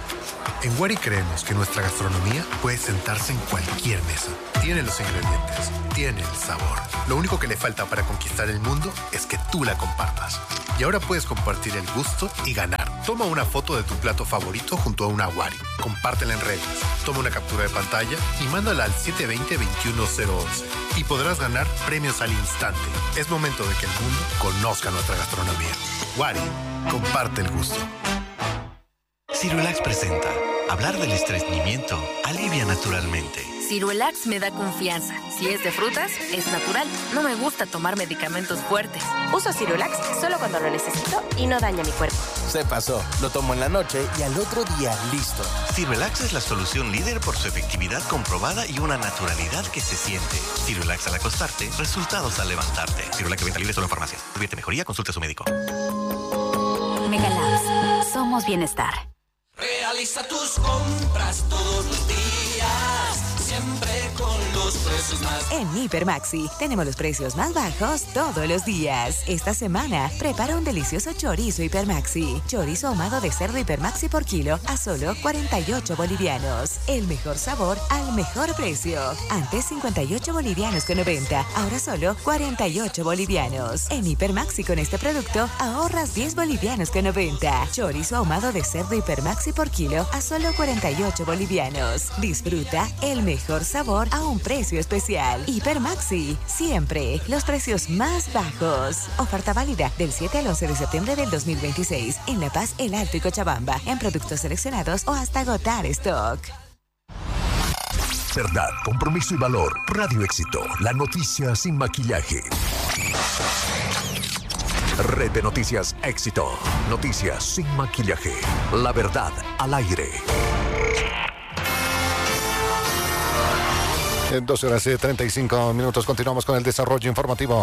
En Wari creemos que nuestra gastronomía puede sentarse en cualquier mesa. Tiene los ingredientes, tiene el sabor. Lo único que le falta para conquistar el mundo es que tú la compartas. Y ahora puedes compartir el gusto y ganar. Toma una foto de tu plato favorito junto a una Wari. Compártela en redes. Toma una captura de pantalla y mándala al 720-21011. Y podrás ganar premios al instante. Es momento de que el mundo conozca nuestra gastronomía. Wari, comparte el gusto. Ciruelax presenta. Hablar del estreñimiento alivia naturalmente. Ciruelax me da confianza. Si es de frutas, es natural. No me gusta tomar medicamentos fuertes. Uso Ciruelax solo cuando lo necesito y no daña mi cuerpo. Se pasó. Lo tomo en la noche y al otro día listo. Ciruelax es la solución líder por su efectividad comprobada y una naturalidad que se siente. Ciruelax al acostarte, resultados al levantarte. Ciruelax de venta libre solo en farmacias. Si advierte mejoría, consulte a su médico. Megalabs. Somos bienestar. Realiza tus compras todos los días, siempre con los precios más. En Hipermaxi tenemos los precios más bajos todos los días. Esta semana prepara un delicioso chorizo Hipermaxi. Chorizo ahumado de cerdo Hipermaxi por kilo a solo 48 bolivianos. El mejor sabor al mejor precio. Antes 58 bolivianos con 90, ahora solo 48 bolivianos. En Hipermaxi con este producto ahorras 10 bolivianos con 90. Chorizo ahumado de cerdo Hipermaxi por kilo a solo 48 bolivianos. Disfruta el mejor sabor a un precio especial. Hipermaxi, siempre los precios más bajos. Oferta válida del 7 al 11 de septiembre del 2026 en La Paz, El Alto y Cochabamba, en productos seleccionados o hasta agotar stock. Verdad, compromiso y valor. Radio Éxito, la noticia sin maquillaje. Red de Noticias Éxito. Noticias sin maquillaje. La verdad al aire. En 12 horas y 35 minutos continuamos con el desarrollo informativo.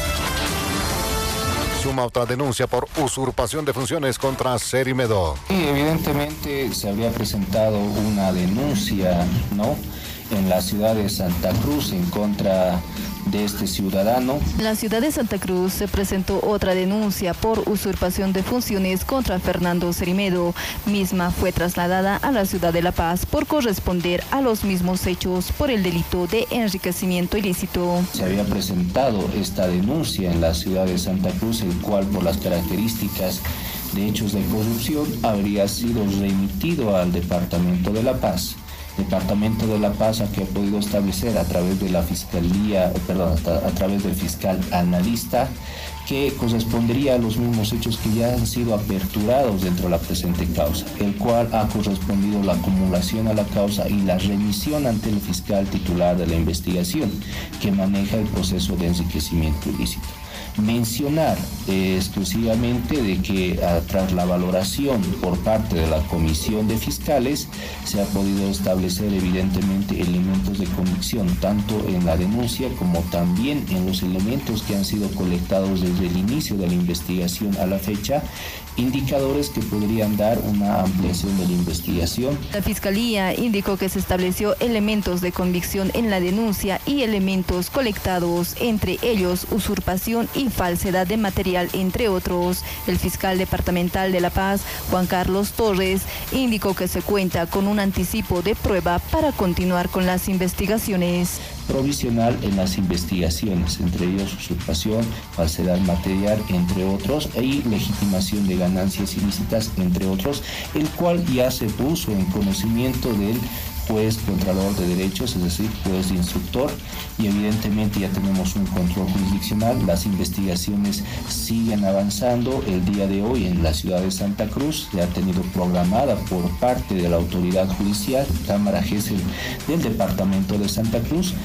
Suma otra denuncia por usurpación de funciones contra Serimedo. Sí, evidentemente se habría presentado una denuncia, ¿no?, en la ciudad de Santa Cruz en contra de este ciudadano. En la ciudad de Santa Cruz se presentó otra denuncia por usurpación de funciones contra Fernando Serimedo. Misma fue trasladada a la ciudad de La Paz por corresponder a los mismos hechos por el delito de enriquecimiento ilícito. Se había presentado esta denuncia en la ciudad de Santa Cruz, el cual por las características de hechos de corrupción habría sido remitido al Departamento de La Paz. Departamento de La Paz que ha podido establecer a través de la fiscalía, a través del fiscal analista, que correspondería a los mismos hechos que ya han sido aperturados dentro de la presente causa, el cual ha correspondido la acumulación a la causa y la remisión ante el fiscal titular de la investigación, que maneja el proceso de enriquecimiento ilícito. Mencionar exclusivamente de que tras la valoración por parte de la Comisión de Fiscales se ha podido establecer evidentemente elementos de convicción tanto en la denuncia como también en los elementos que han sido colectados desde el inicio de la investigación a la fecha, indicadores que podrían dar una ampliación de la investigación. La Fiscalía indicó que se estableció elementos de convicción en la denuncia y elementos colectados, entre ellos usurpación y falsedad de material, entre otros. El fiscal departamental de La Paz, Juan Carlos Torres, indicó que se cuenta con un anticipo de prueba para continuar con las investigaciones. Provisional en las investigaciones, entre ellos usurpación, falsedad material, entre otros, y legitimación de ganancias ilícitas, entre otros, el cual ya se puso en conocimiento del juez contralor de derechos, es decir, juez instructor, y evidentemente ya tenemos un control jurisdiccional. Las investigaciones siguen avanzando. El día de hoy en la ciudad de Santa Cruz se ha tenido programada por parte de la autoridad judicial, Cámara Gesell del departamento de Santa Cruz.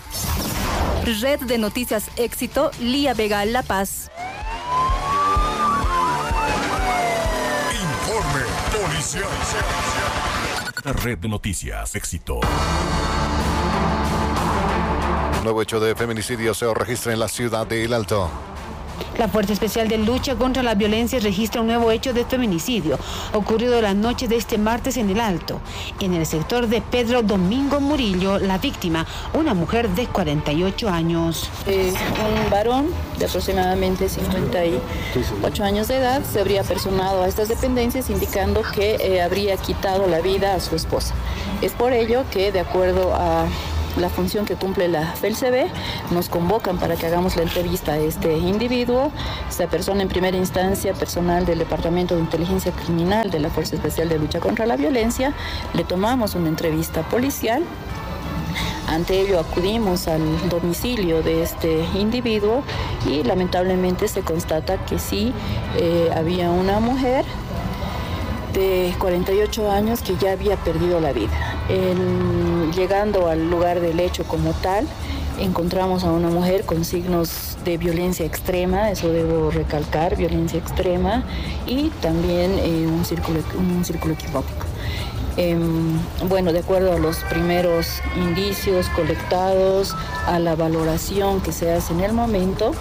Red de Noticias Éxito, Lía Vega, La Paz. Informe policial. Red de Noticias Éxito. Nuevo hecho de feminicidio se registra en la ciudad de El Alto. La Fuerza Especial de Lucha contra la Violencia registra un nuevo hecho de feminicidio ocurrido la noche de este martes en El Alto. En el sector de Pedro Domingo Murillo, la víctima, una mujer de 48 años. Un varón de aproximadamente 58 años de edad se habría personado a estas dependencias indicando que habría quitado la vida a su esposa. Es por ello que, de acuerdo a la función que cumple la FELCB, nos convocan para que hagamos la entrevista a este individuo. Esta persona, en primera instancia, personal del Departamento de Inteligencia Criminal de la Fuerza Especial de Lucha contra la Violencia. Le tomamos una entrevista policial. Ante ello acudimos al domicilio de este individuo y lamentablemente se constata que sí había una mujer de 48 años que ya había perdido la vida. Llegando al lugar del hecho como tal, encontramos a una mujer con signos de violencia extrema, eso debo recalcar, violencia extrema, y también un círculo equimótico. Bueno, de acuerdo a los primeros indicios colectados, a la valoración que se hace en el momento,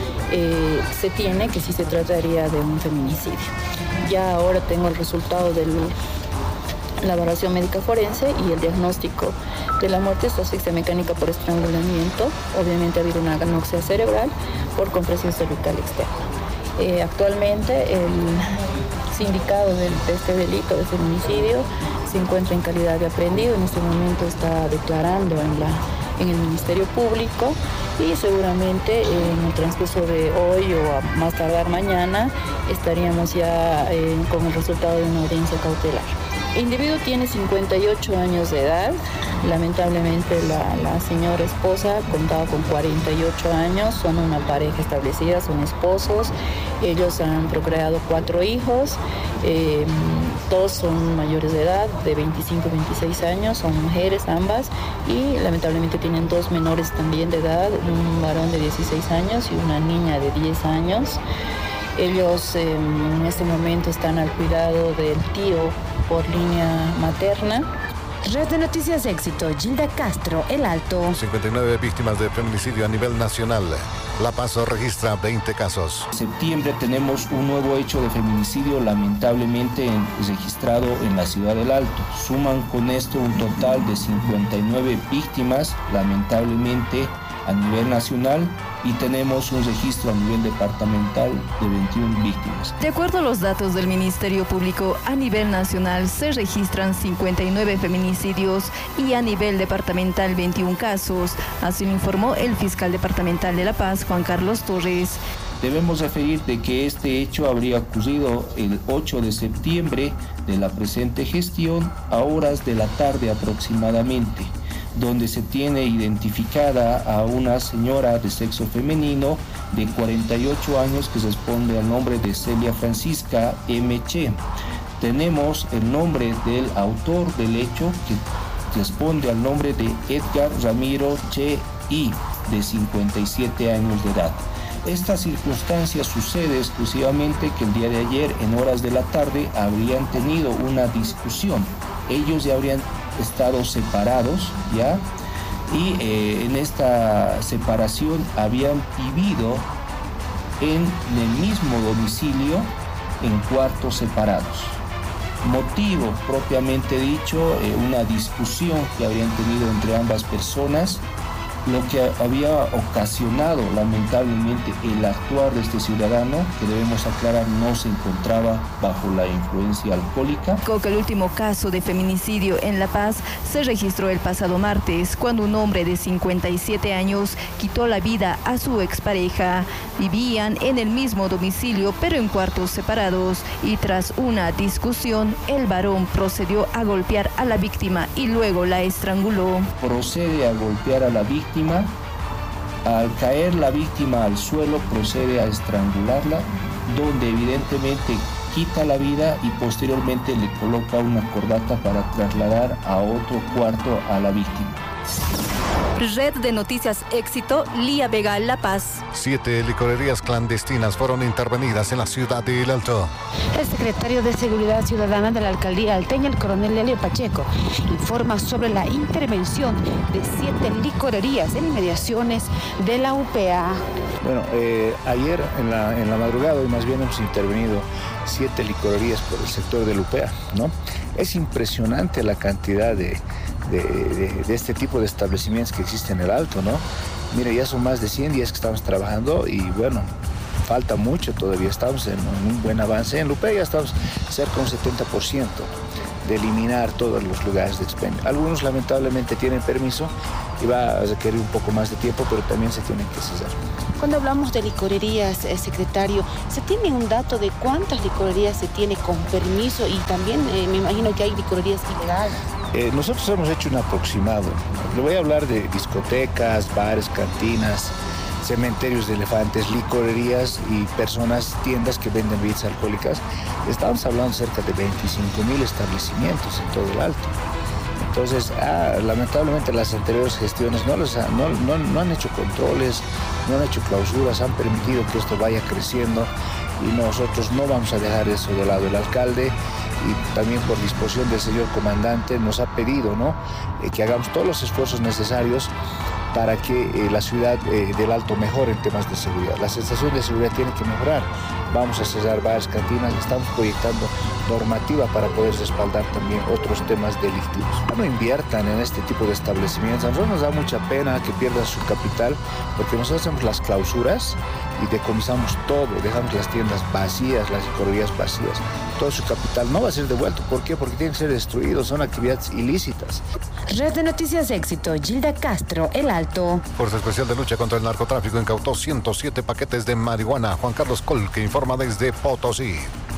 se tiene que sí se trataría de un feminicidio. Ya ahora tengo el resultado de la evaluación médica forense y el diagnóstico de la muerte es asfixia mecánica por estrangulamiento. Obviamente ha habido una anoxia cerebral por compresión cervical externa. Actualmente el sindicado de este delito de feminicidio se encuentra en calidad de aprehendido. En este momento está declarando en el Ministerio Público y seguramente en el transcurso de hoy o a más tardar mañana estaríamos ya con el resultado de una audiencia cautelar. El individuo tiene 58 años de edad. Lamentablemente la señora esposa contaba con 48 años, son una pareja establecida, son esposos. Ellos han procreado 4 hijos, 2 son mayores de edad, de 25 y 26 años, son mujeres ambas, y lamentablemente tienen 2 menores también de edad, un varón de 16 años y una niña de 10 años. Ellos en este momento están al cuidado del tío por línea materna. Red de Noticias Éxito, Gilda Castro, El Alto. 59 víctimas de feminicidio a nivel nacional. La Paz registra 20 casos. En septiembre tenemos un nuevo hecho de feminicidio lamentablemente registrado en la ciudad del Alto. Suman con esto un total de 59 víctimas lamentablemente a nivel nacional y tenemos un registro a nivel departamental de 21 víctimas. De acuerdo a los datos del Ministerio Público, a nivel nacional se registran 59 feminicidios y a nivel departamental 21 casos. Así lo informó el fiscal departamental de La Paz, Juan Carlos Torres. Debemos referir de que este hecho habría ocurrido el 8 de septiembre de la presente gestión a horas de la tarde aproximadamente, donde se tiene identificada a una señora de sexo femenino de 48 años que responde al nombre de Celia Francisca M. Che. Tenemos el nombre del autor del hecho que responde al nombre de Edgar Ramiro Che I, de 57 años de edad. Esta circunstancia sucede exclusivamente que el día de ayer, en horas de la tarde, habrían tenido una discusión. Ellos ya habrían estado separados, ¿ya? Y en esta separación habían vivido en el mismo domicilio en cuartos separados. Motivo propiamente dicho, una discusión que habrían tenido entre ambas personas, lo que había ocasionado lamentablemente el actuar de este ciudadano, que debemos aclarar no se encontraba bajo la influencia alcohólica. El último caso de feminicidio en La Paz se registró el pasado martes, cuando un hombre de 57 años quitó la vida a su expareja. Vivían en el mismo domicilio pero en cuartos separados y tras una discusión el varón procedió a golpear a la víctima y luego la estranguló. Procede a golpear a la víctima. Al caer la víctima al suelo procede a estrangularla, donde evidentemente quita la vida y posteriormente le coloca una corbata para trasladar a otro cuarto a la víctima. Red de Noticias Éxito, Lía Vega, La Paz. 7 licorerías clandestinas fueron intervenidas en la ciudad de El Alto. El secretario de Seguridad Ciudadana de la Alcaldía Alteña, el coronel Lelio Pacheco, informa sobre la intervención de 7 licorerías en inmediaciones de la UPA. Bueno, ayer en la madrugada, y más bien hemos intervenido 7 licorerías por el sector del UPA, ¿no? Es impresionante la cantidad de este tipo de establecimientos que existen en el Alto, ¿no? Mire, ya son más de 100 días que estamos trabajando y bueno, falta mucho todavía, estamos en un buen avance. En Lupe ya estamos cerca de un 70% de eliminar todos los lugares de expendio. Algunos lamentablemente tienen permiso y va a requerir un poco más de tiempo, pero también se tienen que cesar. Cuando hablamos de licorerías, secretario, ¿se tiene un dato de cuántas licorerías se tiene con permiso? Y también me imagino que hay licorerías ilegales. Nosotros hemos hecho un aproximado. Le voy a hablar de discotecas, bares, cantinas, cementerios de elefantes, licorerías y tiendas que venden bebidas alcohólicas. Estamos hablando cerca de 25.000 establecimientos en todo el Alto. Entonces, lamentablemente las anteriores gestiones no han hecho controles, no han hecho clausuras, han permitido que esto vaya creciendo y nosotros no vamos a dejar eso de lado. El alcalde y también por disposición del señor comandante nos ha pedido, ¿no?, que hagamos todos los esfuerzos necesarios para que la ciudad del Alto mejore en temas de seguridad. La sensación de seguridad tiene que mejorar. Vamos a cerrar bares, cantinas, estamos proyectando normativa para poder respaldar también otros temas delictivos. No inviertan en este tipo de establecimientos. A nosotros nos da mucha pena que pierdan su capital porque nosotros hacemos las clausuras y decomisamos todo, dejamos las tiendas vacías, las licorerías vacías. Todo su capital no va a ser devuelto. ¿Por qué? Porque tienen que ser destruidos, son actividades ilícitas. Red de Noticias Éxito, Gilda Castro, El Alto. Fuerza Especial de Lucha contra el Narcotráfico incautó 107 paquetes de marihuana. Juan Carlos Colque informa desde Potosí.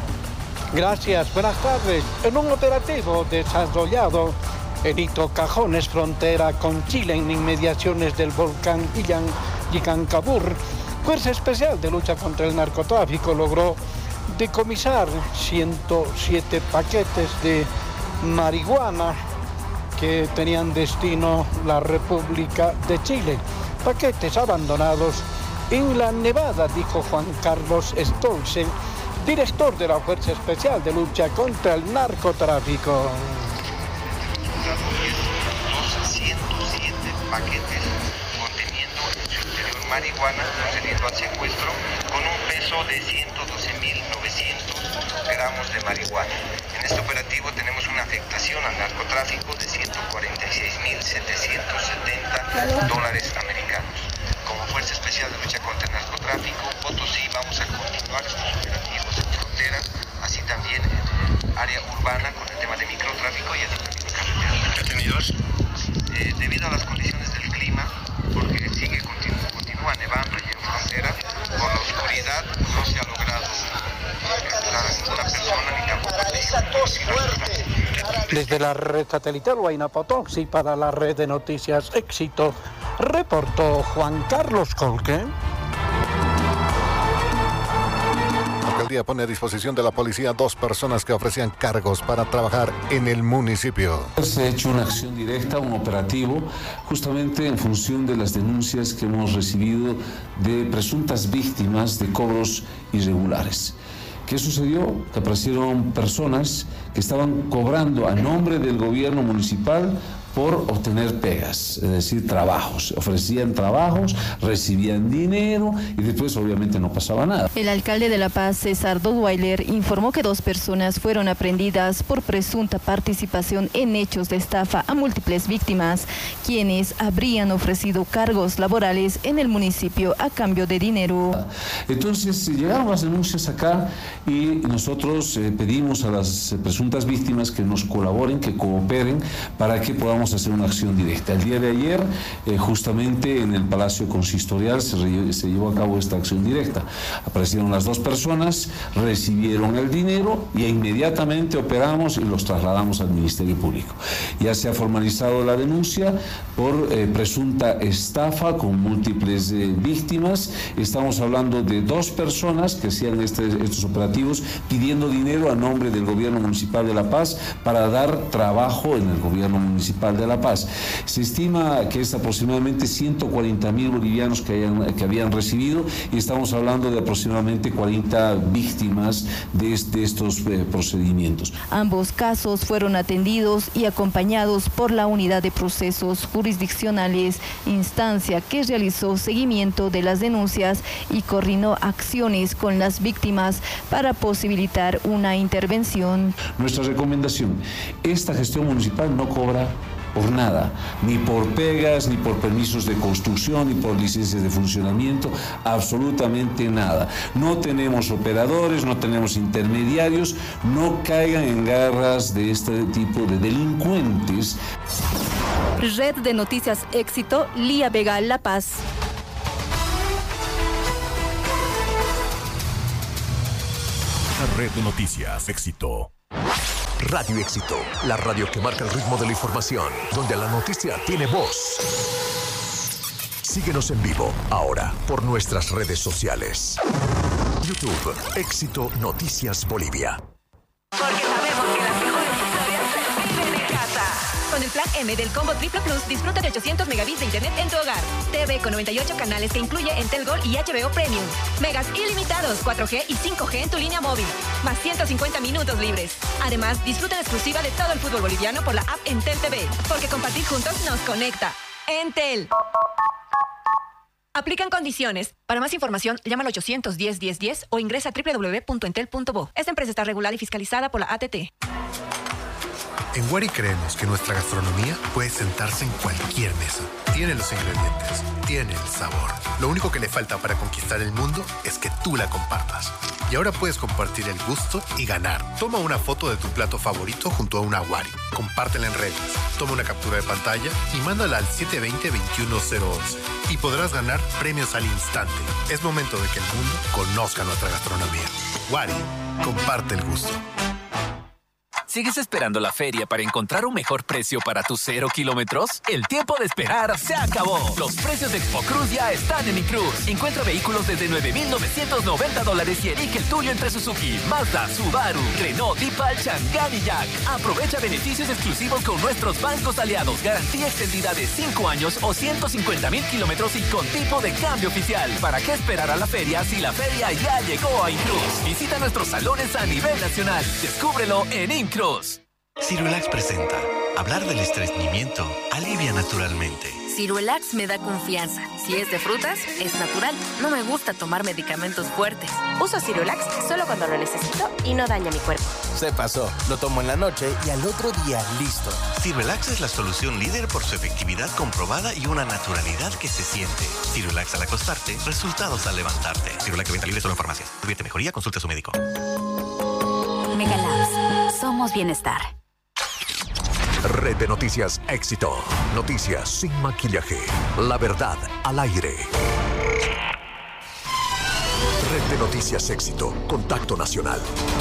Gracias, buenas tardes. En un operativo desarrollado en Itocajones, frontera con Chile, en inmediaciones del volcán Yicancabur, Fuerza Especial de Lucha contra el Narcotráfico logró decomisar 107 paquetes de marihuana que tenían destino la República de Chile. Paquetes abandonados en la Nevada, dijo Juan Carlos Stolze, director de la Fuerza Especial de Lucha contra el Narcotráfico. 107 paquetes conteniendo en su interior marihuana, procediendo al secuestro con un peso de 112.900 gramos de marihuana. En este operativo tenemos una afectación al narcotráfico de $146.770 americanos. Como Fuerza Especial de Lucha contra el Narcotráfico, Potosí, vamos a continuar estos operativos en frontera, así también en área urbana con el tema de microtráfico y el tráfico carretera. ¿Detenidos? Debido a las condiciones del clima, porque continúa nevando allí en frontera, por la oscuridad no se ha logrado capturar a ninguna persona ni tampoco Desde la red satelital Huayna Potosí para la Red de Noticias Éxito, reportó Juan Carlos Colque. La alcaldía pone a disposición de la policía 2 personas que ofrecían cargos para trabajar en el municipio. Se ha hecho una acción directa, un operativo, justamente en función de las denuncias que hemos recibido de presuntas víctimas de cobros irregulares. ¿Qué sucedió? Que aparecieron personas que estaban cobrando a nombre del gobierno municipal por obtener pegas, es decir, trabajos. Ofrecían trabajos, recibían dinero y después obviamente no pasaba nada. El alcalde de La Paz, César Dodweiler, informó que 2 personas fueron aprehendidas por presunta participación en hechos de estafa a múltiples víctimas, quienes habrían ofrecido cargos laborales en el municipio a cambio de dinero. Entonces llegaron las denuncias acá y nosotros pedimos a las presuntas víctimas que nos colaboren, que cooperen para que podamos hacer una acción directa. El día de ayer, justamente en el Palacio Consistorial, se llevó a cabo esta acción directa. Aparecieron las 2 personas, recibieron el dinero y inmediatamente operamos y los trasladamos al Ministerio Público. Ya se ha formalizado la denuncia por presunta estafa con múltiples víctimas. Estamos hablando de 2 personas que hacían estos operativos pidiendo dinero a nombre del gobierno municipal de La Paz para dar trabajo en el gobierno municipal Municipal de La Paz. Se estima que es aproximadamente 140.000 bolivianos que habían recibido, y estamos hablando de aproximadamente 40 víctimas de estos procedimientos. Ambos casos fueron atendidos y acompañados por la Unidad de Procesos Jurisdiccionales, instancia que realizó seguimiento de las denuncias y coordinó acciones con las víctimas para posibilitar una intervención. Nuestra recomendación: esta gestión municipal no cobra por nada, ni por pegas, ni por permisos de construcción, ni por licencias de funcionamiento, absolutamente nada. No tenemos operadores, no tenemos intermediarios, no caigan en garras de este tipo de delincuentes. Red de Noticias Éxito, Lía Vega, La Paz. Red de Noticias Éxito. Radio Éxito, la radio que marca el ritmo de la información, donde la noticia tiene voz. Síguenos en vivo ahora por nuestras redes sociales. YouTube, Éxito Noticias Bolivia. Porque sabemos que las mejores historias se viven en casa. Con el plan M del Combo Triple Plus, disfruta de 800 megabits de internet en tu hogar. TV con 98 canales que incluye Entel Gold y HBO Premium. Megas ilimitados, 4G y 5G en tu línea móvil. Más 150 minutos libres. Además, disfruta en exclusiva de todo el fútbol boliviano por la app Entel TV. Porque compartir juntos nos conecta. Entel. Aplican condiciones. Para más información, llama al 810-1010 o ingresa a www.entel.bo. Esta empresa está regulada y fiscalizada por la ATT. En Wari creemos que nuestra gastronomía puede sentarse en cualquier mesa. Tiene los ingredientes, tiene el sabor. Lo único que le falta para conquistar el mundo es que tú la compartas. Y ahora puedes compartir el gusto y ganar. Toma una foto de tu plato favorito junto a una Wari. Compártela en redes. Toma una captura de pantalla y mándala al 720-21011. Y podrás ganar premios al instante. Es momento de que el mundo conozca nuestra gastronomía. Wari, comparte el gusto. ¿Sigues esperando la feria para encontrar un mejor precio para tus 0 kilómetros? El tiempo de esperar se acabó. Los precios de Expocruz ya están en Incruz. Encuentra vehículos desde $9,990 y elige el tuyo entre Suzuki, Mazda, Subaru, Renault, Dipal, Chang'an y Jack. Aprovecha beneficios exclusivos con nuestros bancos aliados. Garantía extendida de 5 años o 150,000 kilómetros y con tipo de cambio oficial. ¿Para qué esperar a la feria si la feria ya llegó a Incruz? Visita nuestros salones a nivel nacional. Descúbrelo en Incruz. Cirulax presenta. Hablar del estreñimiento alivia naturalmente. Cirulax me da confianza. Si es de frutas, es natural. No me gusta tomar medicamentos fuertes. Uso Cirulax solo cuando lo necesito y no daña mi cuerpo. Se pasó. Lo tomo en la noche y al otro día listo. Cirulax es la solución líder por su efectividad comprobada y una naturalidad que se siente. Cirulax al acostarte, resultados al levantarte. Cirulax de venta libre solo en farmacias. Si advierte mejoría, consulte a su médico. Megalabs. Somos bienestar. Red de Noticias Éxito. Noticias sin maquillaje. La verdad al aire. Red de Noticias Éxito. Contacto Nacional.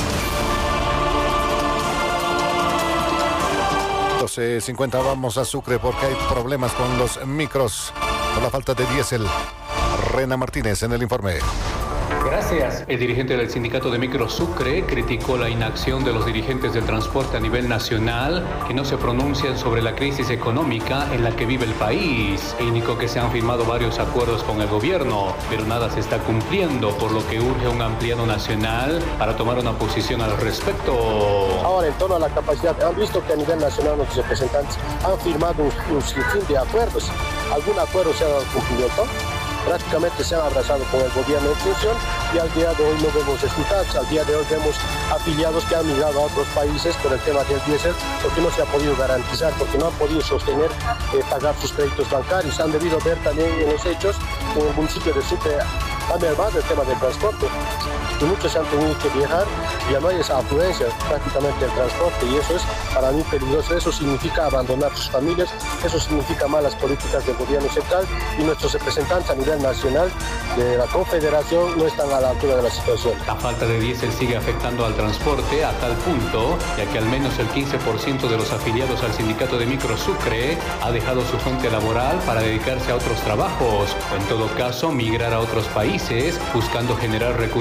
12:50, vamos a Sucre porque hay problemas con los micros por la falta de diésel. Rena Martínez en el informe. Gracias. El dirigente del sindicato de Micro Sucre criticó la inacción de los dirigentes del transporte a nivel nacional que no se pronuncian sobre la crisis económica en la que vive el país. E indicó que se han firmado varios acuerdos con el gobierno, pero nada se está cumpliendo, por lo que urge un ampliado nacional para tomar una posición al respecto. Ahora, en torno a la capacidad, han visto que a nivel nacional nuestros representantes han firmado un sinfín de acuerdos. ¿Algún acuerdo se ha dado cumplimiento? Prácticamente se han abrazado con el gobierno en función y al día de hoy no vemos resultados. Al día de hoy vemos afiliados que han migrado a otros países por el tema del diésel, porque no se ha podido garantizar, porque no han podido sostener pagar sus créditos bancarios. Han debido ver también en los hechos que en el municipio de Sucre ha mermado el tema del transporte. Y muchos han tenido que viajar y ya no hay esa afluencia prácticamente del transporte, y eso es para mí peligroso. Eso significa abandonar sus familias, eso significa malas políticas del gobierno central, y nuestros representantes a nivel nacional de la Confederación no están a la altura de la situación. La falta de diésel sigue afectando al transporte a tal punto, ya que al menos el 15% de los afiliados al sindicato de Micro Sucre ha dejado su fuente laboral para dedicarse a otros trabajos, o en todo caso migrar a otros países buscando generar recursos económicos.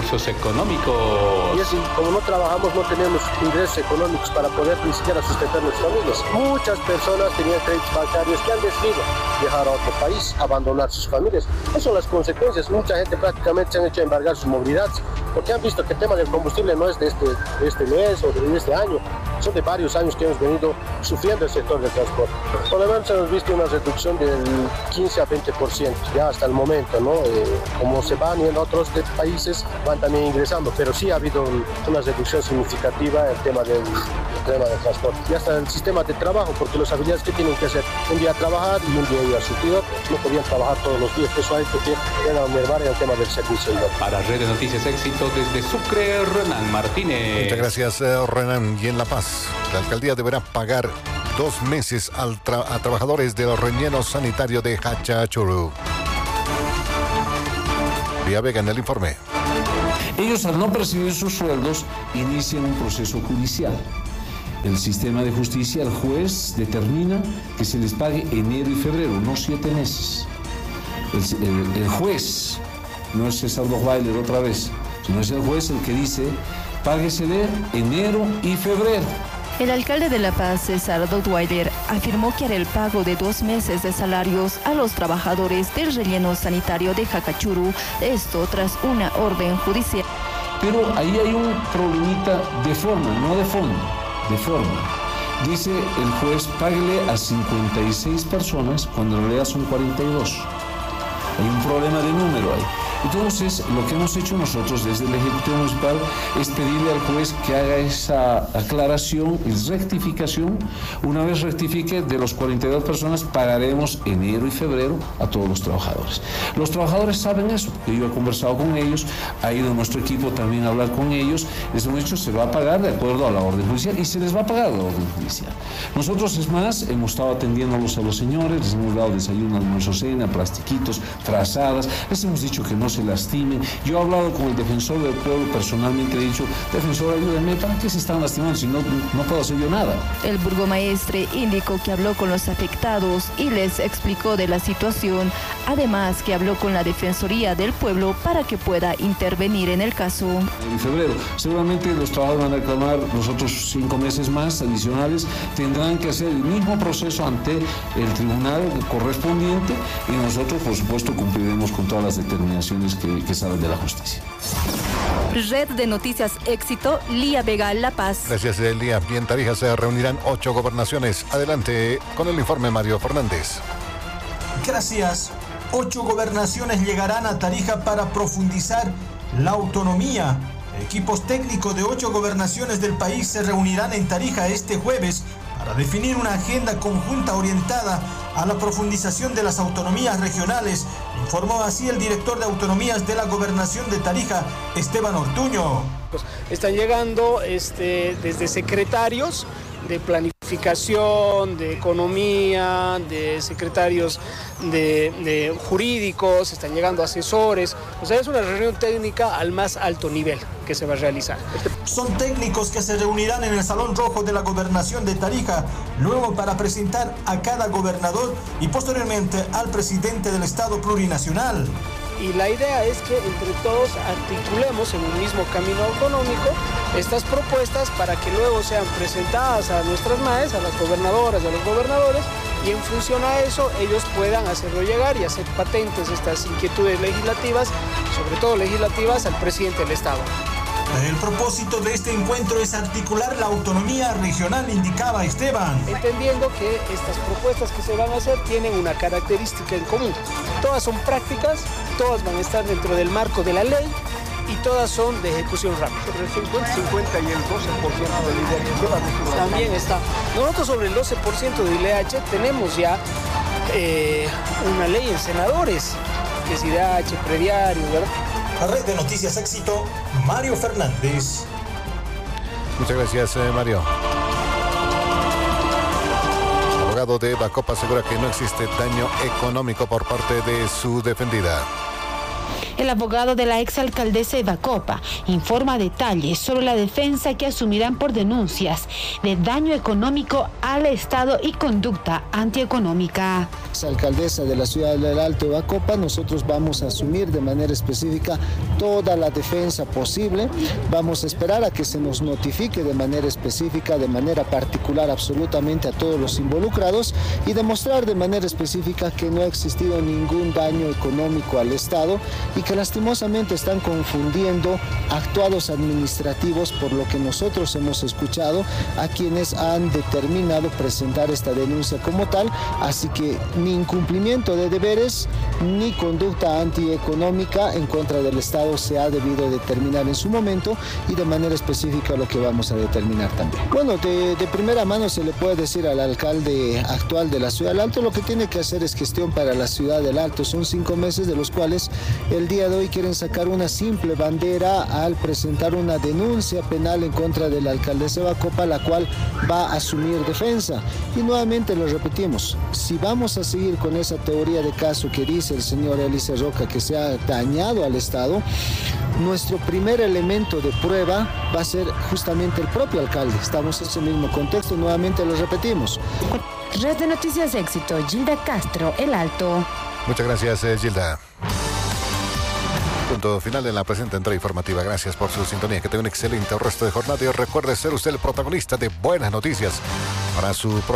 económicos. Y así, como no trabajamos, no tenemos ingresos económicos para poder ni siquiera sustentar nuestras familias. Muchas personas tenían créditos bancarios que han decidido viajar a otro país, abandonar sus familias. Esas son las consecuencias. Mucha gente prácticamente se han hecho embargar sus movilidades, porque han visto que el tema del combustible no es de este mes o de este año, son de varios años que hemos venido sufriendo el sector del transporte. Por lo menos hemos visto una reducción del 15 a 20% ya hasta el momento, ¿no? Como se van yendo a otros países, van también ingresando, pero sí ha habido una reducción significativa en el tema del transporte. Y hasta el sistema de trabajo, porque las habilidades que tienen que hacer, un día trabajar y un día ir a surtidor, no podían trabajar todos los días, eso ha hecho que vengan a mermar en el tema del servicio. Para Red de Noticias Éxito, desde Sucre, Renan Martínez. Muchas gracias, Renan. Y en La Paz, la alcaldía deberá pagar 2 meses a trabajadores del relleno sanitario de Hachachuru. Vía Vega en el informe. Ellos, al no percibir sus sueldos, inician un proceso judicial. El sistema de justicia, el juez determina que se les pague enero y febrero, no 7 meses. El juez, no es César Dochweiler otra vez, sino es el juez el que dice, páguesele enero y febrero. El alcalde de La Paz, César Dochweiler, afirmó que hará el pago de 2 meses de salarios a los trabajadores del relleno sanitario de Hachachuru, esto tras una orden judicial. Pero ahí hay un problemita de forma, no de fondo, de forma. Dice el juez, páguele a 56 personas cuando en realidad son 42. Hay un problema de número ahí. Entonces, lo que hemos hecho nosotros desde el Ejecutivo Municipal es pedirle al juez que haga esa aclaración y rectificación. Una vez rectifique, de los 42 personas pagaremos enero y febrero a todos los trabajadores. Los trabajadores saben eso, que yo he conversado con ellos, ha ido nuestro equipo también a hablar con ellos, les hemos dicho se va a pagar de acuerdo a la orden judicial y se les va a pagar la orden judicial. Nosotros, es más, hemos estado atendiéndolos a los señores, les hemos dado desayuno, almuerzo, cena, plastiquitos, frazadas, les hemos dicho que no se lastimen. Yo he hablado con el defensor del pueblo, personalmente he dicho, defensor, ayúdenme, ¿para qué se están lastimando si no puedo hacer yo nada? El burgomaestre indicó que habló con los afectados y les explicó de la situación, además que habló con la Defensoría del Pueblo para que pueda intervenir en el caso. En febrero, seguramente los trabajadores van a reclamar los otros 5 meses más adicionales, tendrán que hacer el mismo proceso ante el tribunal correspondiente y nosotros, por supuesto, cumpliremos con todas las determinaciones que salen de la justicia. Red de Noticias Éxito, Lía Vega, La Paz. Gracias, Lía. Y en Tarija se reunirán 8 gobernaciones. Adelante con el informe, Mario Fernández. Gracias. 8 gobernaciones llegarán a Tarija para profundizar la autonomía. Equipos técnicos de 8 gobernaciones del país se reunirán en Tarija este jueves para definir una agenda conjunta orientada a la profundización de las autonomías regionales, informó así el director de autonomías de la gobernación de Tarija, Esteban Ortuño. Están llegando desde secretarios de planificación, de economía, de secretarios de jurídicos, están llegando asesores. O sea, es una reunión técnica al más alto nivel que se va a realizar. Son técnicos que se reunirán en el Salón Rojo de la Gobernación de Tarija, luego para presentar a cada gobernador y posteriormente al presidente del Estado Plurinacional. Y la idea es que entre todos articulemos en un mismo camino autonómico estas propuestas para que luego sean presentadas a nuestras MAES, a las gobernadoras y a los gobernadores, y en función a eso ellos puedan hacerlo llegar y hacer patentes estas inquietudes legislativas, sobre todo legislativas, al presidente del Estado. El propósito de este encuentro es articular la autonomía regional, indicaba Esteban. Entendiendo que estas propuestas que se van a hacer tienen una característica en común. Todas son prácticas, todas van a estar dentro del marco de la ley y todas son de ejecución rápida. Sobre el 50 y el 12% del ILH también está. Nosotros sobre el 12% del ILH tenemos ya una ley en senadores, que es IDH, prediario, ¿verdad? La Red de Noticias Éxito, Mario Fernández. Muchas gracias, Mario. El abogado de Bacopa asegura que no existe daño económico por parte de su defendida. El abogado de la exalcaldesa Eva Copa informa detalles sobre la defensa que asumirán por denuncias de daño económico al Estado y conducta antieconómica. Alcaldesa de la ciudad del Alto, Eva Copa, nosotros vamos a asumir de manera específica toda la defensa posible. Vamos a esperar a que se nos notifique de manera específica, de manera particular, absolutamente a todos los involucrados y demostrar de manera específica que no ha existido ningún daño económico al Estado y que lastimosamente están confundiendo actuados administrativos, por lo que nosotros hemos escuchado a quienes han determinado presentar esta denuncia como tal. Así que ni incumplimiento de deberes ni conducta antieconómica en contra del Estado se ha debido determinar en su momento y de manera específica lo que vamos a determinar también. Bueno, de primera mano se le puede decir al alcalde actual de la ciudad del Alto lo que tiene que hacer es gestión para la ciudad del Alto. Son 5 meses de los cuales el día de hoy quieren sacar una simple bandera al presentar una denuncia penal en contra de la alcaldesa Eva Copa, la cual va a asumir defensa. Y nuevamente lo repetimos, si vamos a seguir con esa teoría de caso que dice el señor Elise Roca que se ha dañado al Estado, nuestro primer elemento de prueba va a ser justamente el propio alcalde. Estamos en ese mismo contexto, nuevamente lo repetimos. Red de Noticias Éxito, Gilda Castro, El Alto. Muchas gracias, Gilda. Punto final en la presente entrega informativa. Gracias por su sintonía. Que tenga un excelente resto de jornada y recuerde ser usted el protagonista de buenas noticias para su